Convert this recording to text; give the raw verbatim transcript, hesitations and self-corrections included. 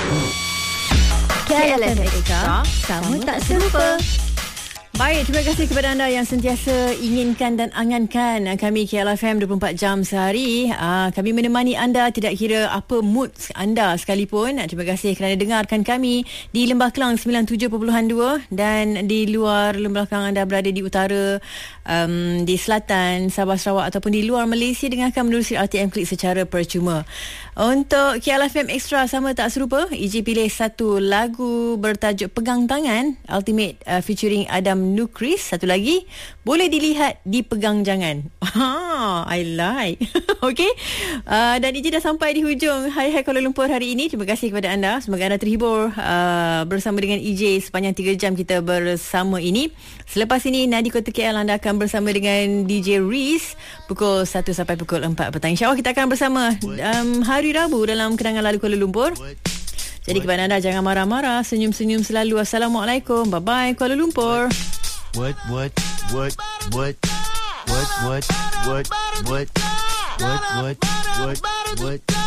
K L F M Extra, kamu tak serupa. Baik, terima kasih kepada anda yang sentiasa inginkan dan angankan kami K L F M dua puluh empat jam sehari. Aa, kami menemani anda tidak kira apa mood anda sekalipun. Terima kasih kerana dengarkan kami di Lembah Kelang sembilan puluh tujuh perpuluhan dua dan di luar Lembah Kelang anda berada di utara, um, di selatan Sabah Sarawak ataupun di luar Malaysia, dengarkan menerusi R T M Klik secara percuma. Untuk K L F M Extra sama tak serupa, E J pilih satu lagu bertajuk Pegang Tangan Ultimate uh, featuring Adam Nukris. Satu lagi, boleh dilihat dipegang jangan. Ah, I like. Okey. Uh, dan E J dah sampai di hujung Hai Hai Kuala Lumpur hari ini. Terima kasih kepada anda. Semoga anda terhibur uh, bersama dengan E J sepanjang tiga jam kita bersama ini. Selepas ini Nadi Kota K L anda akan bersama dengan D J Reese pukul satu sampai pukul empat petang. InsyaAllah kita akan bersama um, hari Rabu dalam Kenangan Lalu Kuala Lumpur. Jadi kepada anda, jangan marah-marah, senyum-senyum selalu. Assalamualaikum. Bye-bye Kuala Lumpur. What what what what what what what what what what what what